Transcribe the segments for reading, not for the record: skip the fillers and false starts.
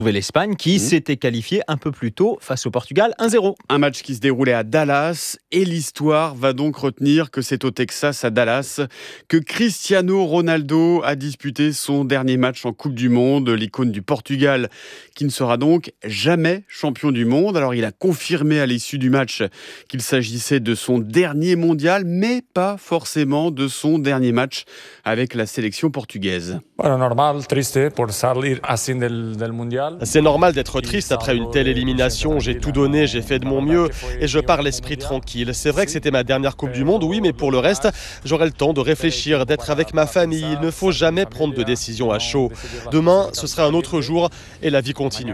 L'Espagne qui s'était qualifiée un peu plus tôt face au Portugal 1-0. Un match qui se déroulait à Dallas et l'histoire va donc retenir que c'est au Texas, à Dallas, que Cristiano Ronaldo a disputé son dernier match en Coupe du Monde, l'icône du Portugal qui ne sera donc jamais champion du monde. Alors il a confirmé à l'issue du match qu'il s'agissait de son dernier mondial, mais pas forcément de son dernier match avec la sélection portugaise. C'est normal d'être triste après une telle élimination, j'ai tout donné, j'ai fait de mon mieux et je pars l'esprit tranquille. C'est vrai que c'était ma dernière Coupe du Monde, oui, mais pour le reste, j'aurai le temps de réfléchir, d'être avec ma famille. Il ne faut jamais prendre de décision à chaud. Demain, ce sera un autre jour et la vie continue.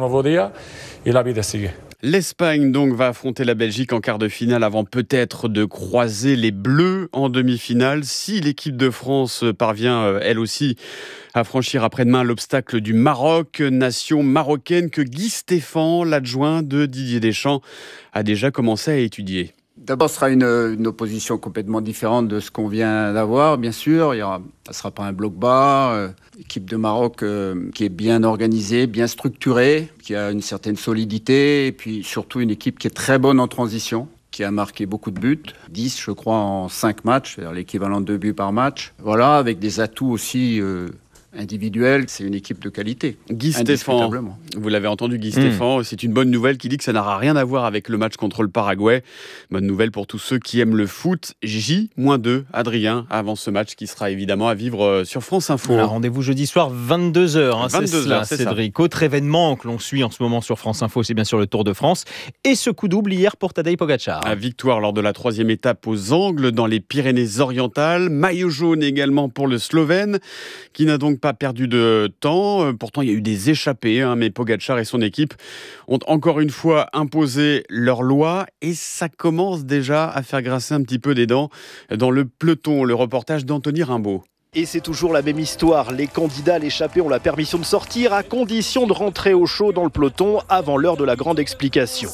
L'Espagne donc va affronter la Belgique en quart de finale avant peut-être de croiser les Bleus en demi-finale. Si l'équipe de France parvient elle aussi à franchir après-demain l'obstacle du Maroc, nation marocaine que Guy Stéphane, l'adjoint de Didier Deschamps, a déjà commencé à étudier. D'abord, ce sera une opposition complètement différente de ce qu'on vient d'avoir, bien sûr. Ça ne sera pas un bloc bas. Équipe de Maroc qui est bien organisée, bien structurée, qui a une certaine solidité. Et puis surtout une équipe qui est très bonne en transition, qui a marqué beaucoup de buts. 10, je crois, en 5 matchs, c'est-à-dire l'équivalent de 2 buts par match. Voilà, avec des atouts aussi individuel, c'est une équipe de qualité. Guy Stéphane, vous l'avez entendu, Guy Stéphane, c'est une bonne nouvelle qui dit que ça n'aura rien à voir avec le match contre le Paraguay. Bonne nouvelle pour tous ceux qui aiment le foot. J-2, Adrien, avant ce match qui sera évidemment à vivre sur France Info. Alors, rendez-vous jeudi soir, 22h. 22h, c'est Cédric. ça. Autre événement que l'on suit en ce moment sur France Info, c'est bien sûr le Tour de France. Et ce coup double hier pour Tadej Pogačar. La victoire lors de la 3e étape aux Angles dans les Pyrénées-Orientales. Maillot jaune également pour le Slovène, qui n'a donc pas perdu de temps. Pourtant, il y a eu des échappées, mais Pogačar et son équipe ont encore une fois imposé leur loi et ça commence déjà à faire grincer un petit peu des dents dans le peloton. Le reportage d'Anthony Rimbaud. Et c'est toujours la même histoire. Les candidats à l'échappée ont la permission de sortir à condition de rentrer au chaud dans le peloton avant l'heure de la grande explication.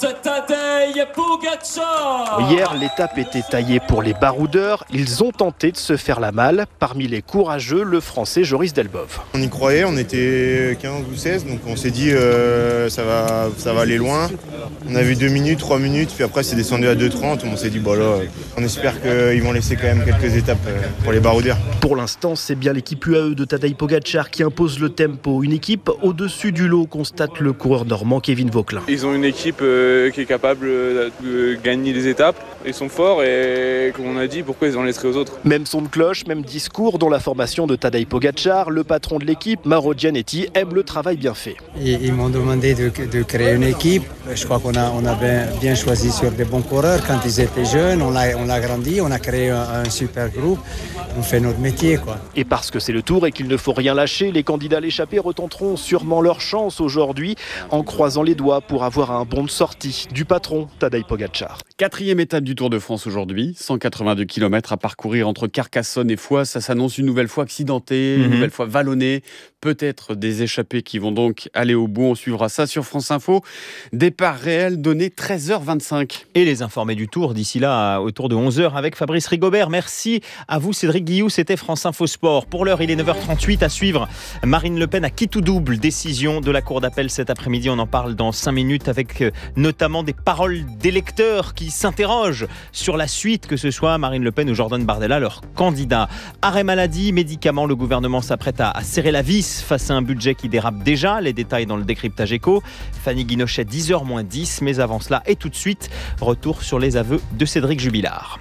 Hier, l'étape était taillée pour les baroudeurs. Ils ont tenté de se faire la malle. Parmi les courageux, le français Joris Delbov. On y croyait, on était 15 ou 16, donc on s'est dit ça va aller loin. On a vu 2 minutes, 3 minutes, puis après c'est descendu à 2,30. On s'est dit on espère qu'ils vont laisser quand même quelques étapes pour les baroudeurs. Pour l'instant, c'est bien l'équipe UAE de Tadej Pogačar qui impose le tempo. Une équipe au-dessus du lot, constate le coureur normand Kevin Vauquelin. Ils ont une équipe qui est capable de gagner des étapes. Ils sont forts et comme on a dit, pourquoi ils en laisseraient aux autres ? Même son de cloche, même discours dans la formation de Tadej Pogačar. Le patron de l'équipe, Mauro Gianetti, aime le travail bien fait. Ils m'ont demandé de créer une équipe. Je crois qu'on a bien choisi sur des bons coureurs. Quand ils étaient jeunes, on l'a grandi, on a créé un super groupe. On fait notre métier, quoi. Et parce que c'est le Tour et qu'il ne faut rien lâcher, les candidats à l'échappée retenteront sûrement leur chance aujourd'hui en croisant les doigts pour avoir un bon de sortie du patron Tadej Pogačar. 4e étape du Tour de France aujourd'hui, 182 km à parcourir entre Carcassonne et Foix. Ça s'annonce une nouvelle fois accidenté, une nouvelle fois vallonné. Peut-être des échappés qui vont donc aller au bout. On suivra ça sur France Info. Départ réel donné 13h25. Et les informés du Tour d'ici là autour de 11h avec Fabrice Rigobert. Merci à vous Cédric Guillou, c'était France Info Sport. Pour l'heure, il est 9h38 à suivre. Marine Le Pen à qui tout double. Décision de la Cour d'appel cet après-midi. On en parle dans 5 minutes avec notamment des paroles d'électeurs qui s'interrogent sur la suite, que ce soit Marine Le Pen ou Jordan Bardella, leur candidat. Arrêt maladie, médicaments, le gouvernement s'apprête à serrer la vis face à un budget qui dérape déjà. Les détails dans le décryptage éco. Fanny Guinochet, 10h-10. Mais avant cela, et tout de suite, retour sur les aveux de Cédric Jubilard.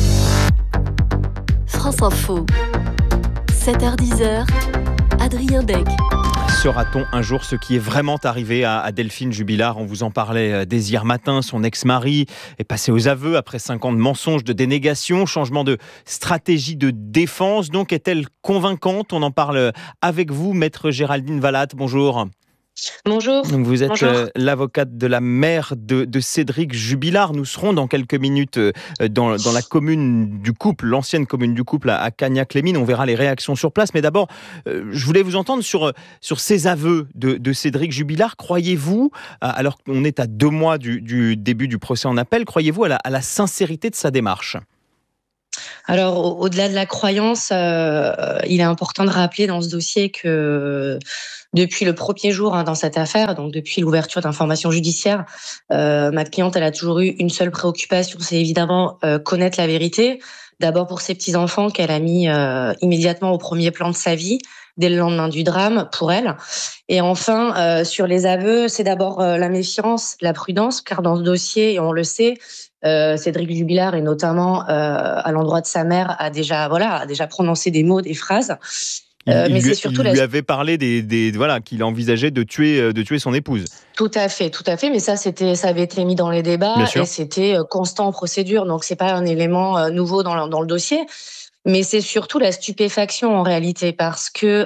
France Info, 7h-10h, Adrien Dec. Saura-t-on un jour ce qui est vraiment arrivé à Delphine Jubilard ? On vous en parlait dès hier matin. Son ex-mari est passé aux aveux après 5 ans de mensonges, de dénégation, changement de stratégie de défense. Donc, est-elle convaincante ? On en parle avec vous, maître Géraldine Vallat. Bonjour. Bonjour. Donc vous êtes Bonjour. l'avocate de la mère de Cédric Jubilard. Nous serons dans quelques minutes dans la commune du couple, l'ancienne commune du couple à Cagnac-les-Mines. On verra les réactions sur place. Mais d'abord, je voulais vous entendre sur ces aveux de Cédric Jubilard. Croyez-vous, alors qu'on est à 2 mois du début du procès en appel, croyez-vous à la sincérité de sa démarche ? Alors, au-delà de la croyance, il est important de rappeler dans ce dossier que depuis le premier jour dans cette affaire, donc depuis l'ouverture d'informations judiciaires, ma cliente, elle a toujours eu une seule préoccupation, c'est évidemment connaître la vérité. D'abord pour ses petits-enfants qu'elle a mis immédiatement au premier plan de sa vie, dès le lendemain du drame, pour elle. Et enfin, sur les aveux, c'est d'abord la méfiance, la prudence, car dans ce dossier, et on le sait, Cédric Jubilard, et notamment à l'endroit de sa mère, a déjà prononcé des mots, des phrases. Mais c'est surtout il lui avait parlé qu'il envisageait de tuer son épouse. Tout à fait. Mais ça avait été mis dans les débats et c'était constant en procédure. Donc c'est pas un élément nouveau dans le dossier, mais c'est surtout la stupéfaction en réalité, parce que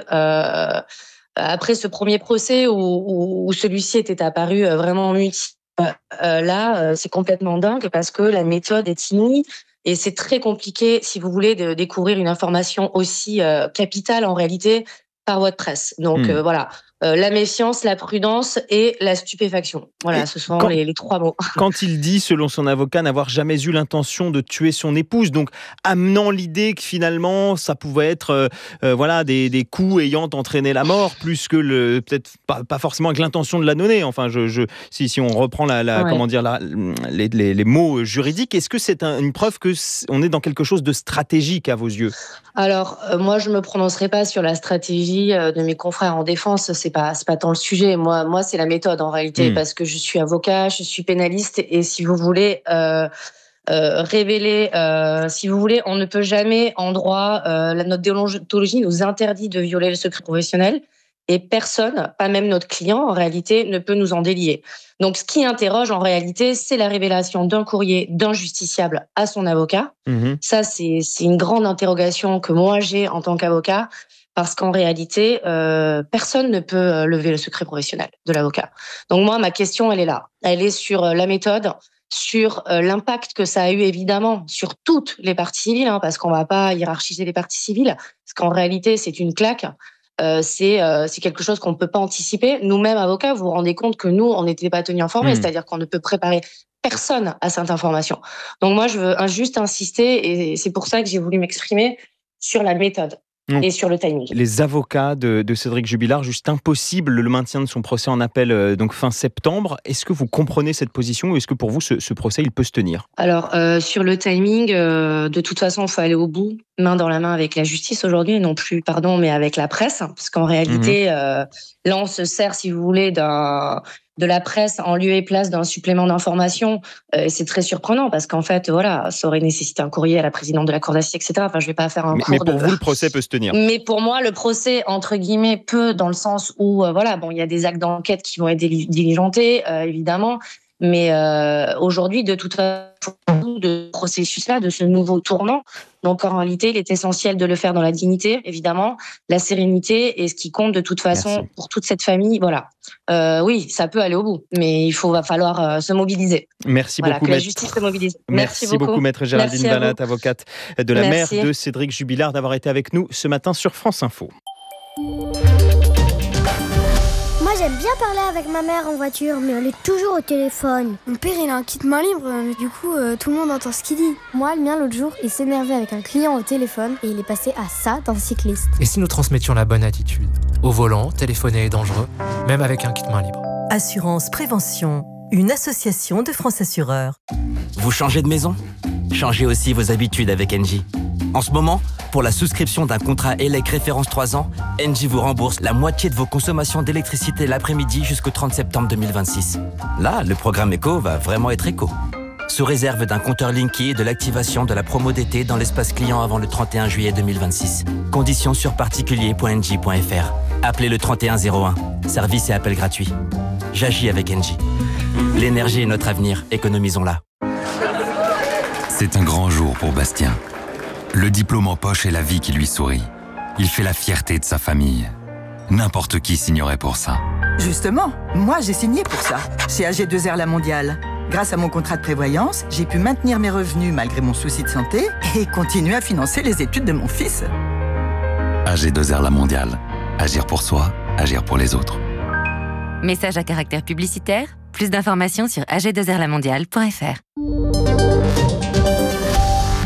après ce premier procès où celui-ci était apparu vraiment mutilé, là c'est complètement dingue parce que la méthode est inouïe. Et c'est très compliqué, si vous voulez, de découvrir une information aussi capitale en réalité par voie de presse. Donc voilà, la méfiance, la prudence et la stupéfaction. Voilà, ce sont les trois mots. Quand il dit, selon son avocat, n'avoir jamais eu l'intention de tuer son épouse, donc amenant l'idée que finalement ça pouvait être des coups ayant entraîné la mort, plus que peut-être pas forcément avec l'intention de la donner. Enfin, si on reprend les mots juridiques, est-ce que c'est une preuve que on est dans quelque chose de stratégique à vos yeux? Alors, moi, je me prononcerai pas sur la stratégie de mes confrères en défense. C'est pas tant le sujet. Moi, c'est la méthode en réalité, parce que je suis avocat, je suis pénaliste, et si vous voulez révéler, si vous voulez, on ne peut jamais en droit. Notre déontologie nous interdit de violer le secret professionnel. Et personne, pas même notre client, en réalité, ne peut nous en délier. Donc, ce qui interroge, en réalité, c'est la révélation d'un courrier d'un justiciable à son avocat. Ça, c'est une grande interrogation que moi, j'ai en tant qu'avocat, parce qu'en réalité, personne ne peut lever le secret professionnel de l'avocat. Donc, moi, ma question, elle est là. Elle est sur la méthode, sur l'impact que ça a eu, évidemment, sur toutes les parties civiles, parce qu'on ne va pas hiérarchiser les parties civiles, parce qu'en réalité, c'est une claque. C'est quelque chose qu'on ne peut pas anticiper. Nous-mêmes, avocats, vous vous rendez compte que nous, on n'était pas tenus informés, c'est-à-dire qu'on ne peut préparer personne à cette information. Donc moi, je veux juste insister, et c'est pour ça que j'ai voulu m'exprimer sur la méthode. Et sur le timing. Les avocats de Cédric Jubilard, juste impossible le maintien de son procès en appel donc fin septembre. Est-ce que vous comprenez cette position, ou est-ce que pour vous ce procès il peut se tenir? Alors sur le timing, de toute façon il faut aller au bout, main dans la main avec la justice aujourd'hui, non plus mais avec la presse, parce qu'en réalité là on se sert, si vous voulez, de la presse en lieu et place d'un supplément d'information. C'est très surprenant parce qu'en fait, voilà, ça aurait nécessité un courrier à la présidente de la cour d'assises, etc. Enfin, je vais pas faire un cours mais pour vous, le procès peut se tenir. Mais pour moi, le procès, entre guillemets, peut, dans le sens où, il y a des actes d'enquête qui vont être diligentés, évidemment. Mais aujourd'hui, de toute façon, de processus-là, de ce nouveau tournant, donc en réalité, il est essentiel de le faire dans la dignité, évidemment, la sérénité, et ce qui compte de toute façon pour toute cette famille, voilà. Oui, ça peut aller au bout, mais va falloir se mobiliser. Merci beaucoup, que la justice se mobilise. Merci beaucoup, maître Géraldine Vallat, avocate de la mère de Cédric Jubilard, d'avoir été avec nous ce matin sur France Info. Moi j'aime bien parler avec ma mère en voiture, mais elle est toujours au téléphone. Mon père il a un kit main libre, mais du coup tout le monde entend ce qu'il dit. Moi, le mien l'autre jour, il s'énervait avec un client au téléphone et il est passé à ça d'un cycliste. Et si nous transmettions la bonne attitude? Au volant, téléphoner est dangereux, même avec un kit main libre. Assurance Prévention, une association de France Assureurs. Vous changez de maison? Changez aussi vos habitudes avec Engie. En ce moment, pour la souscription d'un contrat ELEC référence 3 ans, Engie vous rembourse la moitié de vos consommations d'électricité l'après-midi jusqu'au 30 septembre 2026. Là, le programme éco va vraiment être éco. Sous réserve d'un compteur Linky et de l'activation de la promo d'été dans l'espace client avant le 31 juillet 2026. Conditions sur particulier.engie.fr. Appelez le 3101. Service et appel gratuit. J'agis avec Engie. L'énergie est notre avenir, économisons-la. C'est un grand jour pour Bastien. Le diplôme en poche est la vie qui lui sourit. Il fait la fierté de sa famille. N'importe qui signerait pour ça. Justement, moi j'ai signé pour ça, chez AG2R La Mondiale. Grâce à mon contrat de prévoyance, j'ai pu maintenir mes revenus malgré mon souci de santé et continuer à financer les études de mon fils. AG2R La Mondiale. Agir pour soi, agir pour les autres. Message à caractère publicitaire. Plus d'informations sur ag2rlamondiale.fr.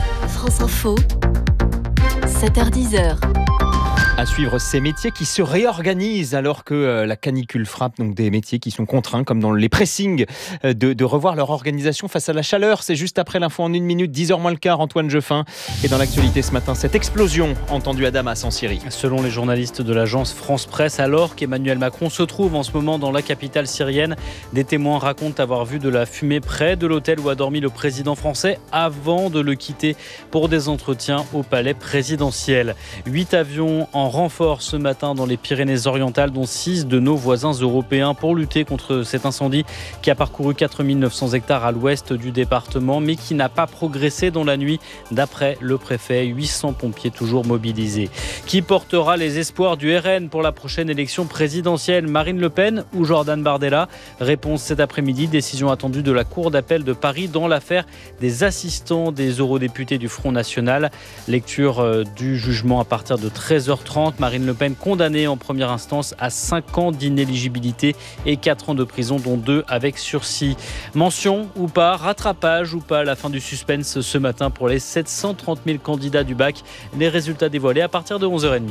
France Info, 7h-10h. À suivre ces métiers qui se réorganisent alors que la canicule frappe, donc des métiers qui sont contraints, comme dans les pressings, de revoir leur organisation face à la chaleur. C'est juste après l'info en 1 minute, 10h moins le quart, Antoine Jeffin. Et dans l'actualité ce matin, cette explosion entendue à Damas en Syrie. Selon les journalistes de l'agence France Presse, alors qu'Emmanuel Macron se trouve en ce moment dans la capitale syrienne, des témoins racontent avoir vu de la fumée près de l'hôtel où a dormi le président français avant de le quitter pour des entretiens au palais présidentiel. 8 avions en renfort ce matin dans les Pyrénées-Orientales, dont 6 de nos voisins européens pour lutter contre cet incendie qui a parcouru 4900 hectares à l'ouest du département, mais qui n'a pas progressé dans la nuit. D'après le préfet, 800 pompiers toujours mobilisés. Qui portera les espoirs du RN pour la prochaine élection présidentielle ? Marine Le Pen ou Jordan Bardella ? Réponse cet après-midi, décision attendue de la Cour d'appel de Paris dans l'affaire des assistants des eurodéputés du Front National. Lecture du jugement à partir de 13h30. Marine Le Pen condamnée en première instance à 5 ans d'inéligibilité et 4 ans de prison, dont 2 avec sursis. Mention ou pas, rattrapage ou pas, la fin du suspense ce matin pour les 730 000 candidats du bac. Les résultats dévoilés à partir de 11h30.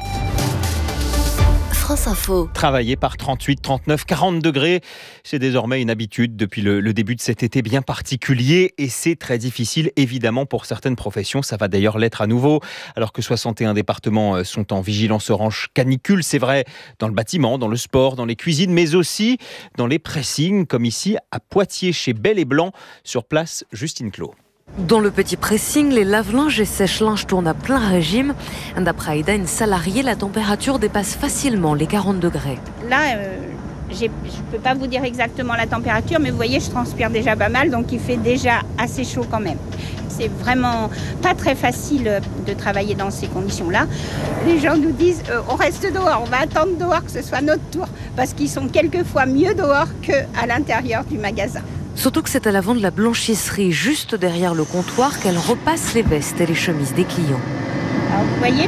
France Info. Travailler par 38, 39, 40 degrés, c'est désormais une habitude depuis le début de cet été bien particulier et c'est très difficile évidemment pour certaines professions. Ça va d'ailleurs l'être à nouveau alors que 61 départements sont en vigilance orange canicule. C'est vrai dans le bâtiment, dans le sport, dans les cuisines, mais aussi dans les pressings comme ici à Poitiers chez Bel et Blanc. Sur place, Justine Clos. Dans le petit pressing, les lave-linges et sèche-linges tournent à plein régime. D'après Aïda, une salariée, la température dépasse facilement les 40 degrés. Là, je ne peux pas vous dire exactement la température, mais vous voyez, je transpire déjà pas mal, donc il fait déjà assez chaud quand même. C'est vraiment pas très facile de travailler dans ces conditions-là. Les gens nous disent on reste dehors, on va attendre dehors que ce soit notre tour, parce qu'ils sont quelquefois mieux dehors qu'à l'intérieur du magasin. Surtout que c'est à l'avant de la blanchisserie, juste derrière le comptoir, qu'elle repasse les vestes et les chemises des clients. Alors vous voyez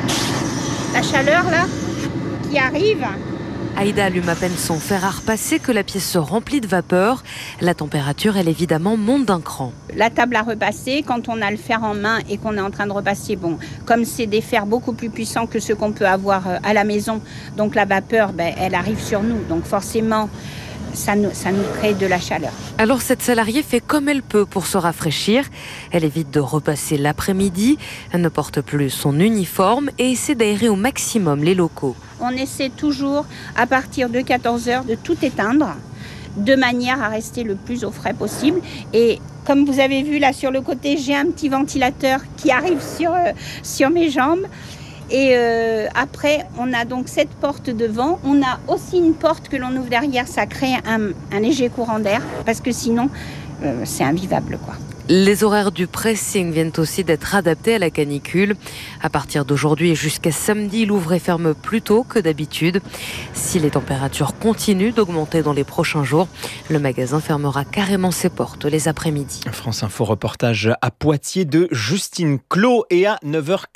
la chaleur là qui arrive. Aïda allume à peine son fer à repasser que la pièce se remplit de vapeur. La température, elle évidemment, monte d'un cran. La table à repasser, quand on a le fer en main et qu'on est en train de repasser, bon, comme c'est des fers beaucoup plus puissants que ceux qu'on peut avoir à la maison, donc la vapeur, elle arrive sur nous. Donc forcément, ça nous crée de la chaleur. Alors cette salariée fait comme elle peut pour se rafraîchir. Elle évite de repasser l'après-midi, elle ne porte plus son uniforme et essaie d'aérer au maximum les locaux. On essaie toujours, à partir de 14h, de tout éteindre, de manière à rester le plus au frais possible. Et comme vous avez vu là sur le côté, j'ai un petit ventilateur qui arrive sur mes jambes. Et après, on a donc cette porte devant. On a aussi une porte que l'on ouvre derrière. Ça crée un léger courant d'air parce que sinon, c'est invivable, quoi. Les horaires du pressing viennent aussi d'être adaptés à la canicule. À partir d'aujourd'hui et jusqu'à samedi, il ouvre et ferme plus tôt que d'habitude. Si les températures continuent d'augmenter dans les prochains jours, le magasin fermera carrément ses portes les après-midi. France Info reportage à Poitiers de Justine Clos. Et à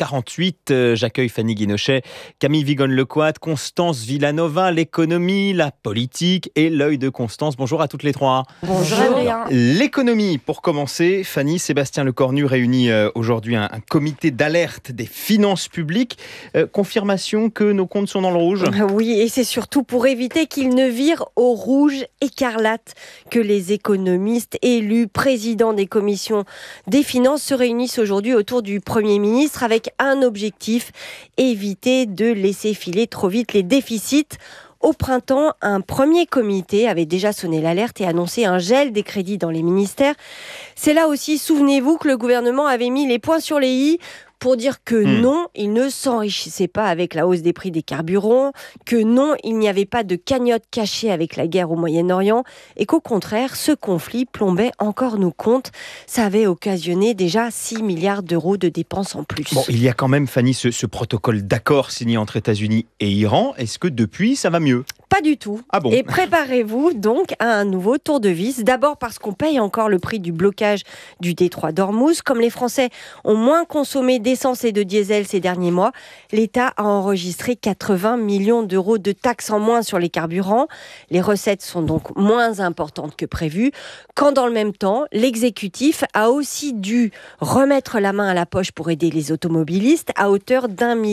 9h48, j'accueille Fanny Guinochet, Camille Vigone-Lequat, Constance Villanova, l'économie, la politique et l'œil de Constance. Bonjour à toutes les trois. Bonjour Adrien. L'économie pour commencer. Fanny, Sébastien Lecornu réunit aujourd'hui un comité d'alerte des finances publiques. Confirmation que nos comptes sont dans le rouge ? Oui, et c'est surtout pour éviter qu'ils ne virent au rouge écarlate que les économistes élus présidents des commissions des finances se réunissent aujourd'hui autour du Premier ministre avec un objectif, éviter de laisser filer trop vite les déficits. Au printemps, un premier comité avait déjà sonné l'alerte et annoncé un gel des crédits dans les ministères. C'est là aussi, souvenez-vous, que le gouvernement avait mis les points sur les i pour dire que non, il ne s'enrichissait pas avec la hausse des prix des carburants, que non, il n'y avait pas de cagnotte cachée avec la guerre au Moyen-Orient et qu'au contraire, ce conflit plombait encore nos comptes. Ça avait occasionné déjà 6 milliards d'euros de dépenses en plus. Bon, il y a quand même, Fanny, ce protocole d'accord signé entre États-Unis et Iran. Est-ce que depuis, ça va mieux ? Pas du tout. Ah bon ? Et préparez-vous donc à un nouveau tour de vis. D'abord parce qu'on paye encore le prix du blocage du détroit d'Ormuz. Comme les Français ont moins consommé d'essence et de diesel ces derniers mois, l'État a enregistré 80 millions d'euros de taxes en moins sur les carburants. Les recettes sont donc moins importantes que prévu. Quand dans le même temps, l'exécutif a aussi dû remettre la main à la poche pour aider les automobilistes à hauteur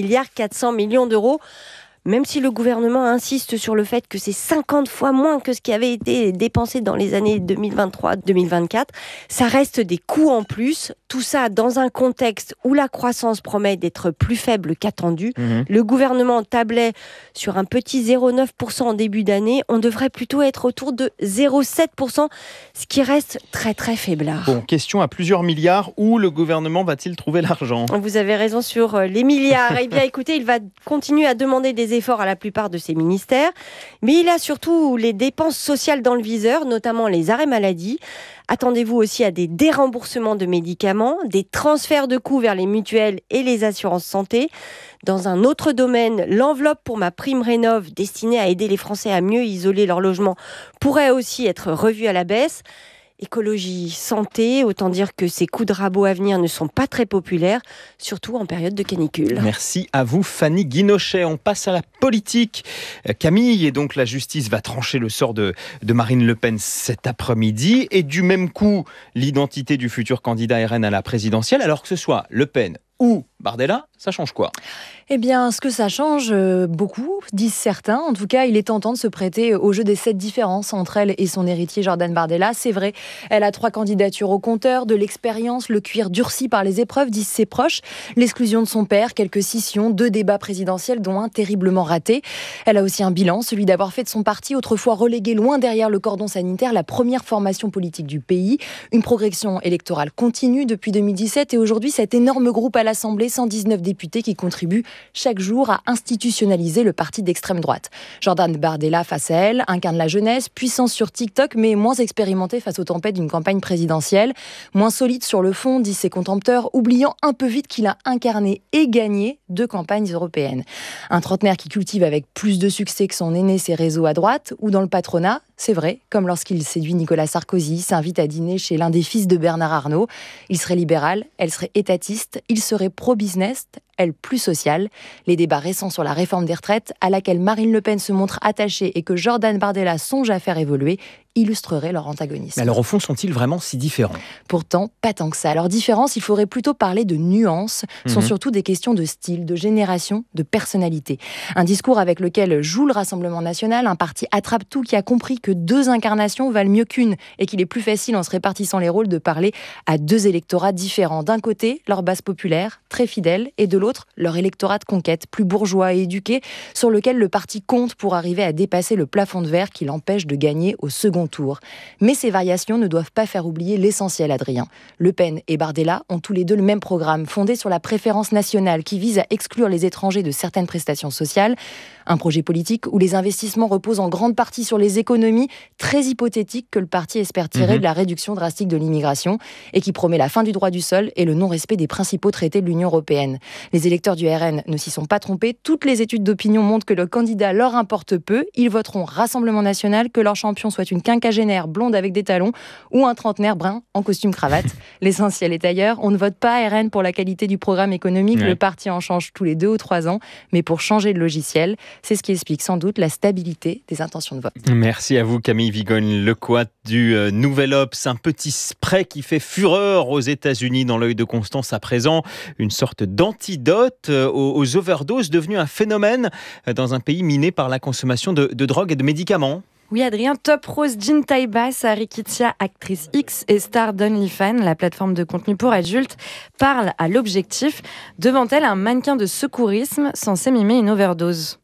d'1,4 milliard d'euros. Même si le gouvernement insiste sur le fait que c'est 50 fois moins que ce qui avait été dépensé dans les années 2023-2024, ça reste des coûts en plus. Tout ça dans un contexte où la croissance promet d'être plus faible qu'attendue. Le gouvernement tablait sur un petit 0,9% en début d'année. On devrait plutôt être autour de 0,7%, ce qui reste très très faiblard. Bon, question à plusieurs milliards. Où le gouvernement va-t-il trouver l'argent ? Vous avez raison sur les milliards. Eh bien écoutez, il va continuer à demander des efforts à la plupart de ses ministères, mais il a surtout les dépenses sociales dans le viseur, notamment les arrêts maladie. Attendez-vous aussi à des déremboursements de médicaments, des transferts de coûts vers les mutuelles et les assurances santé. Dans un autre domaine, l'enveloppe pour ma prime rénov' destinée à aider les Français à mieux isoler leur logement pourrait aussi être revue à la baisse. Écologie, santé, autant dire que ces coups de rabot à venir ne sont pas très populaires, surtout en période de canicule. Merci à vous Fanny Guinochet. On passe à la politique. Camille, et donc la justice va trancher le sort de Marine Le Pen cet après-midi, et du même coup l'identité du futur candidat RN à la présidentielle, alors que ce soit Le Pen ou Bardella, ça change quoi ? Eh bien, ce que ça change beaucoup, disent certains. En tout cas, il est tentant de se prêter au jeu des 7 différences entre elle et son héritier Jordan Bardella. C'est vrai, elle a 3 candidatures au compteur, de l'expérience, le cuir durci par les épreuves, disent ses proches, l'exclusion de son père, quelques scissions, 2 débats présidentiels, dont un terriblement raté. Elle a aussi un bilan, celui d'avoir fait de son parti, autrefois relégué loin derrière le cordon sanitaire, la première formation politique du pays. Une progression électorale continue depuis 2017 et aujourd'hui, cet énorme groupe à l'Assemblée, 119 députés qui contribuent chaque jour à institutionnaliser le parti d'extrême droite. Jordan Bardella face à elle incarne la jeunesse, puissance sur TikTok, mais moins expérimenté face aux tempêtes d'une campagne présidentielle, moins solide sur le fond, disent ses contempteurs, oubliant un peu vite qu'il a incarné et gagné 2 campagnes européennes. Un trentenaire qui cultive avec plus de succès que son aîné ses réseaux à droite ou dans le patronat, c'est vrai, comme lorsqu'il séduit Nicolas Sarkozy, s'invite à dîner chez l'un des fils de Bernard Arnault. Il serait libéral, elle serait étatiste, il serait pro-business, elle plus sociale. Les débats récents sur la réforme des retraites, à laquelle Marine Le Pen se montre attachée et que Jordan Bardella songe à faire évoluer, illustreraient leur antagonisme. Mais alors au fond, sont-ils vraiment si différents ? Pourtant, pas tant que ça. Leur différence, il faudrait plutôt parler de nuances, sont surtout des questions de style, de génération, de personnalité. Un discours avec lequel joue le Rassemblement national, un parti attrape-tout qui a compris que 2 incarnations valent mieux qu'une et qu'il est plus facile en se répartissant les rôles de parler à 2 électorats différents. D'un côté, leur base populaire, très fidèle, et de l'autre, leur électorat de conquête, plus bourgeois et éduqué, sur lequel le parti compte pour arriver à dépasser le plafond de verre qui l'empêche de gagner au second tour. Mais ces variations ne doivent pas faire oublier l'essentiel, Adrien. Le Pen et Bardella ont tous les 2 le même programme, fondé sur la préférence nationale qui vise à exclure les étrangers de certaines prestations sociales. Un projet politique où les investissements reposent en grande partie sur les économies très hypothétiques que le parti espère tirer de la réduction drastique de l'immigration et qui promet la fin du droit du sol et le non-respect des principaux traités de l'Union européenne. Les électeurs du RN ne s'y sont pas trompés. Toutes les études d'opinion montrent que le candidat leur importe peu. Ils voteront Rassemblement national, que leur champion soit une quinquagénaire blonde avec des talons ou un trentenaire brun en costume-cravate. L'essentiel est ailleurs. On ne vote pas RN pour la qualité du programme économique. Le parti en change tous les 2 ou 3 ans, mais pour changer de logiciel. C'est ce qui explique sans doute la stabilité des intentions de vote. Merci à vous Camille Vigogne-Lecoat du Nouvel Obs. Un petit spray qui fait fureur aux États-Unis dans l'œil de Constance à présent. Une sorte d'antidote aux overdoses, devenu un phénomène dans un pays miné par la consommation de drogue et de médicaments. Oui, Adrien, Top Rose Jean Taibas, Rikitia, actrice X et star d'OnlyFans, la plateforme de contenu pour adultes, parle à l'objectif. Devant elle, un mannequin de secourisme censé mimer une overdose.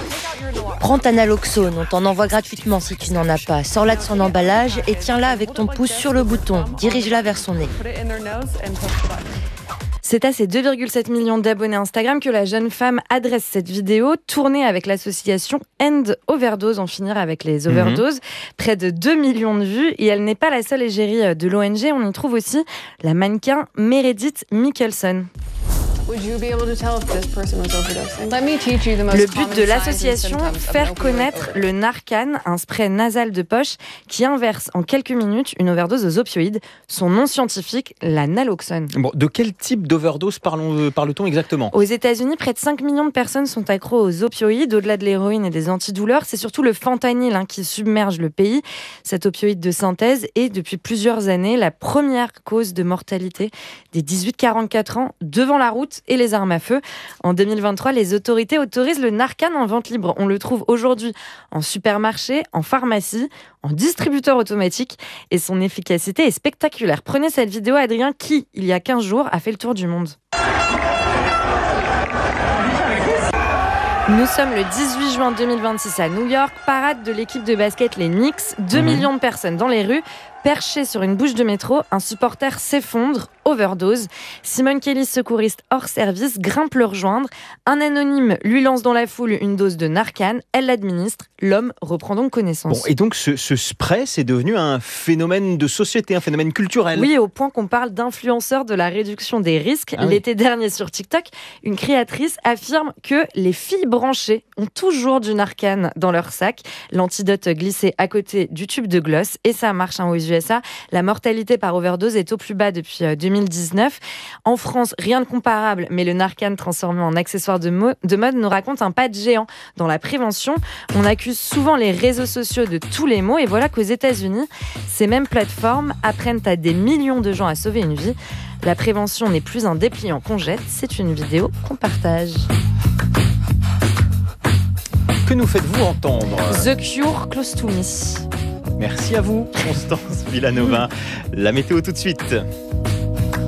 Prends ta naloxone, on t'en envoie gratuitement si tu n'en as pas. Sors-la de son emballage et tiens-la avec ton pouce sur le bouton. Dirige-la vers son nez. C'est à ses 2,7 millions d'abonnés Instagram que la jeune femme adresse cette vidéo, tournée avec l'association End Overdose, en finir avec les overdoses. Près de 2 millions de vues, et elle n'est pas la seule égérie de l'ONG. On y trouve aussi la mannequin Meredith Mickelson. Le but de l'association, faire connaître le Narcan, un spray nasal de poche qui inverse en quelques minutes une overdose aux opioïdes. Son nom scientifique, la naloxone. Bon, de quel type d'overdose parle-t-on exactement ? Aux États-Unis, près de 5 millions de personnes sont accros aux opioïdes. Au-delà de l'héroïne et des antidouleurs, c'est surtout le fentanyl qui submerge le pays. Cet opioïde de synthèse est, depuis plusieurs années, la première cause de mortalité des 18-44 ans devant la route et les armes à feu. En 2023, les autorités autorisent le Narcan en vente libre. On le trouve aujourd'hui en supermarché, en pharmacie, en distributeur automatique et son efficacité est spectaculaire. Prenez cette vidéo, Adrien, qui, il y a 15 jours, a fait le tour du monde. Nous sommes le 18 juin 2026 à New York, parade de l'équipe de basket les Knicks, 2 millions de personnes dans les rues. Perché sur une bouche de métro, un supporter s'effondre, overdose. Simone Kelly, secouriste hors service, grimpe le rejoindre. Un anonyme lui lance dans la foule une dose de Narcan. Elle l'administre. L'homme reprend donc connaissance. Bon, et donc ce spray, c'est devenu un phénomène de société, un phénomène culturel. Oui, au point qu'on parle d'influenceurs de la réduction des risques. L'été dernier sur TikTok, une créatrice affirme que les filles branchées ont toujours du Narcan dans leur sac. L'antidote glissé à côté du tube de gloss. Et ça marche aux USA. La mortalité par overdose est au plus bas depuis 2019. En France, rien de comparable, mais le Narcan transformé en accessoire de mode nous raconte un pas de géant dans la prévention. On accuse souvent les réseaux sociaux de tous les maux et voilà qu'aux États-Unis, ces mêmes plateformes apprennent à des millions de gens à sauver une vie. La prévention n'est plus un dépliant qu'on jette, c'est une vidéo qu'on partage. Que nous faites-vous entendre ? The Cure, Close to Me. Merci à vous, Constance Villanova. La météo tout de suite.